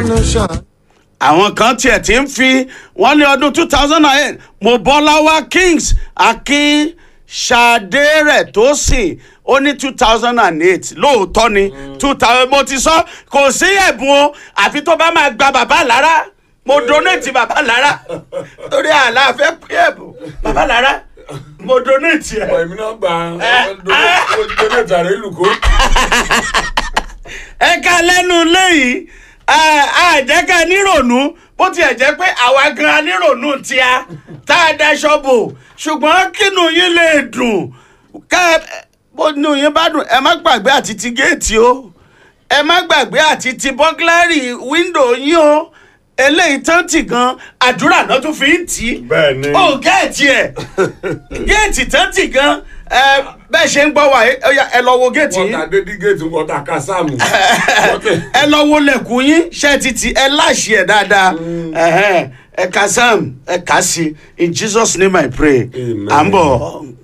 nation. àwọn kan tiẹ̀ ti ń fi wọ́n ní ọdún 2008 Mobọ́láwá Kings Akínṣadé rẹ̀ tó sìn ó ní 2008 lóòótọ́ ni 2000 mo ti sọ kò sí ẹ̀bùn o àfi tó bá máa gba bàbá lára mo donate bàbá lára torí àlàáfẹ́ pé ẹ̀bùn bàbá lára mo donate ẹ̀. èmi náà gba donate àrẹ ìlúkọ. ẹ̀ka lẹ́nu lẹ́yìn àjẹ́ká nírònú bó tiẹ̀ jẹ́ pé àwa gan nírònú tíá tá a daṣọ bò ṣùgbọ́n kínú yín lè dùn ká bó nínú yín bá dùn ẹ má gbàgbé àti ti géètì o ẹ má gbàgbé àti ti bọ́gílárì wíńdò yín o eléyìí tán tì gan àdúrà náà tún fi ń tì í. bẹ́ẹ̀ni. ó géètì ẹ̀ géètì tán tì gan bẹ́ẹ̀ ṣe ń gbọ́ wá ẹ lọ wo géètì yín. wọ́n ta dédí géètì wọ́n ta kásámù. ẹ lọ wo lẹ̀kùn yín ṣe títí ẹ láṣì ẹ̀ dáadáa ẹ kà sam ẹ kà sí in Jesus name I pray. Amen. à ń bọ̀.